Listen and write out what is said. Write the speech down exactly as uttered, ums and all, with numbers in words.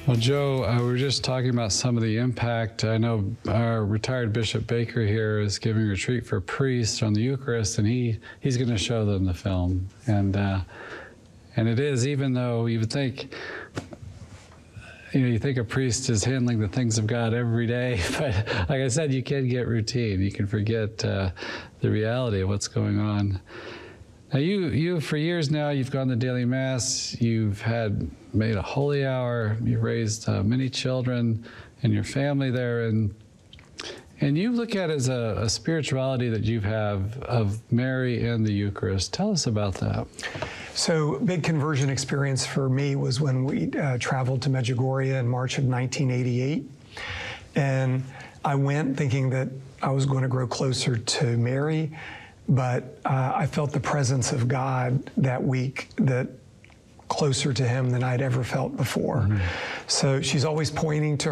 Well, Joe, uh, we were just talking about some of the impact. I know our retired Bishop Baker here is giving a retreat for priests on the Eucharist, and he, he's going to show them the film. And uh, and it is, even though you would think, you know, you think a priest is handling the things of God every day, but like I said, you can get routine. You can forget uh, the reality of what's going on. Now, you, you, for years now, you've gone to daily Mass, you've had made a holy hour, you've raised uh, many children and your family there, and and you look at it as a, a spirituality that you have of Mary and the Eucharist. Tell us about that. So, big conversion experience for me was when we uh, traveled to Medjugorje in March of nineteen eighty-eight. And I went thinking that I was going to grow closer to Mary, but uh, I felt the presence of God that week, that closer to him than I'd ever felt before. Mm-hmm. So she's always pointing to